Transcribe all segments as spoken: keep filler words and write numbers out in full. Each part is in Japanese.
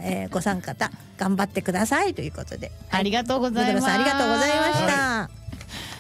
えー、ご参加頑張ってくださいということで、 はい、ありがとうございます。 ありがとうございました、 はい、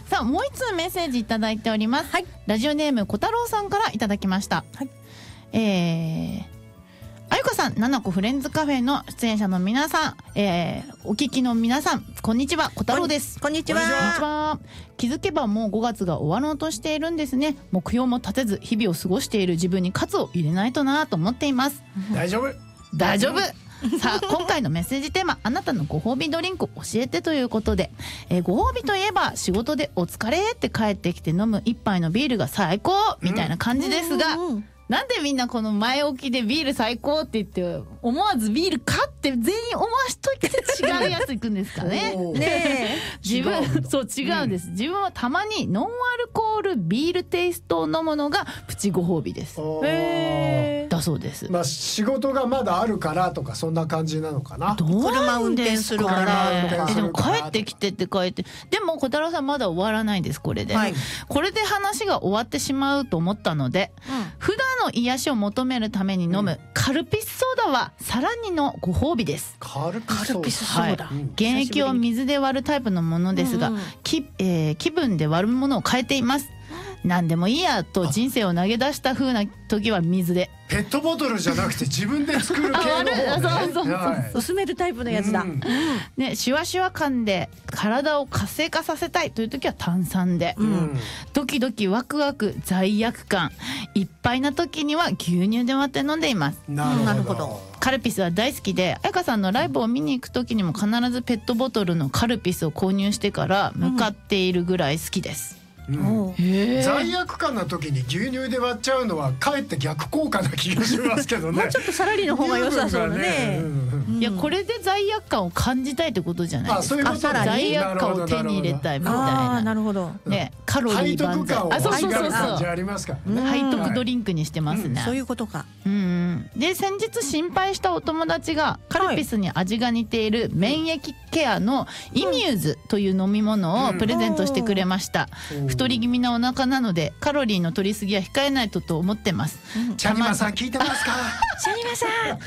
さあもう一通メッセージいただいております、はい、ラジオネーム小太郎さんからいただきました、はい、えーあゆかさん、ななこフレンズカフェの出演者の皆さん、えー、お聞きの皆さん、こんにちは、小太郎です。 こんにちは。こんにちは。 気づけばもうごがつが終わろうとしているんですね。目標も立てず日々を過ごしている自分に喝を入れないとなと思っています。 大丈夫大丈夫さあ今回のメッセージテーマ、あなたのご褒美ドリンク教えてということで、えー、ご褒美といえば仕事でお疲れって帰ってきて飲む一杯のビールが最高みたいな感じですが、うんうんうん、なんでみんなこの前置きでビール最高って言って思わずビールかって全員思わしといて違うやついくんですかねねえ自分そう違うんです、うん、自分はたまにノンアルコールビールテイストを飲むのがプチご褒美です。へーだそうです。 まあ仕事がまだあるからとかそんな感じなのかな。 どうなんですかね。でも帰ってきてって書いて、でも小太郎さんまだ終わらないですこれで、はい、これで話が終わってしまうと思ったので、うん、普段の癒しを求めるために飲む、うん、カルピスソーダはさらにのご褒美です。 カルピスソーダ、 はい、原液を水で割るタイプのものですが、うんうん、きえー、気分で割るものを変えています。何でもいいやと人生を投げ出した風な時は水で。 ペットボトルじゃなくて自分で作る系の方ねそうそうそう、はい、薄めるタイプのやつだ、うんね、シュワシュワ感で体を活性化させたいという時は炭酸で、うん、ドキドキワクワク罪悪感いっぱいな時には牛乳で割って飲んでいます。 なるほど。 カルピスは大好きで、あやかさんのライブを見に行く時にも必ずペットボトルのカルピスを購入してから向かっているぐらい好きです、 うん、罪悪感な時に牛乳で割っちゃうのはかえって逆効果な気がしますけどねもうちょっとさらりの方が良さそうだね、 うんうん、いやこれで罪悪感を感じたいってことじゃないですか。あ、そういうことね。罪悪感を手に入れたいみたいな。 あ、なるほどね、カロリー万歳、 あ、そうそうそうそう、じゃありますからね。 背徳ドリンクにしてますね、 うん、そういうことか、 うん、で先日心配したお友達がカルピスに味が似ている免疫ケアのイミューズという飲み物をプレゼントしてくれました、うん、太り気味なお腹なのでカロリーの取りすぎは控えないとと思ってます、 うん、チャニマさん聞いてますかチャニマさ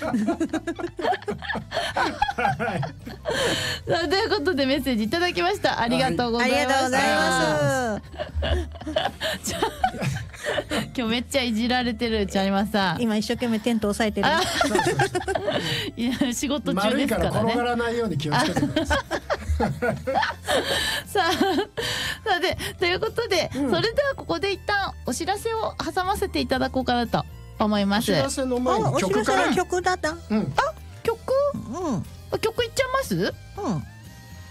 んさあということでメッセージいただきました。ありがとうございました、はい、ありがとうございます今日めっちゃいじられてるチャニマさん。 今一生懸命テント押さえてるいや仕事中ですからね。 丸いから転がらないように気をつけてくださいさあ、さあでということで、うん、それではここで一旦お知らせを挟ませていただこうかなと思います。 お知らせの前に曲から。 曲だった、うん、 あ、曲、うん、曲いっちゃいます。うん、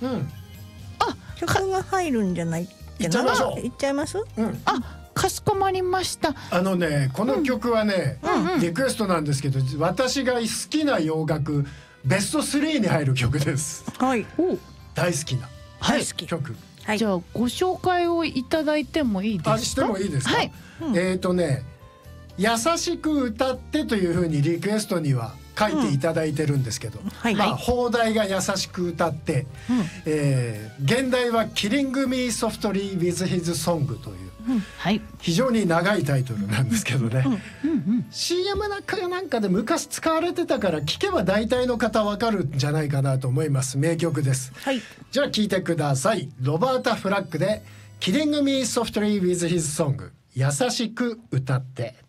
うん、あ、 曲が入るんじゃないっけな。いっちゃいましょう。いっちゃいます、うん、 あ、かしこまりました。 あのね、この曲はね、うんうん、リクエストなんですけど、私が好きな洋楽ベストスリーに入る曲です。 はい、 大好きな、 はい、 曲、 はい、じゃあご紹介をいただいてもいいですか。 あ、してもいいですか、はい、 うん、 えーとね優しく歌ってというふうにリクエストには書いていただいてるんですけど、うん、はい、まあ邦題が優しく歌って、うん、えー、現代は Killing Me Softly with His Song という、うん、はい、非常に長いタイトルなんですけどね、うんうんうん、シーエム なんかなんかで昔使われてたから聞けば大体の方わかるんじゃないかなと思います。名曲です、はい、じゃあ聴いてください。ロバータ・フラッグで Killing Me Softly with His Song、 優しく歌って。